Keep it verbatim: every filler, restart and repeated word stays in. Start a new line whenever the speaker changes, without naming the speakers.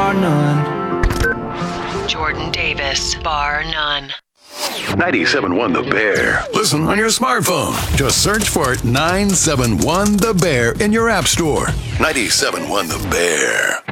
bar none.
Jordan Davis, bar none.
ninety-seven point one The Bear. Listen on your smartphone. Just search for nine seven one The Bear in your app store. ninety-seven point one The Bear.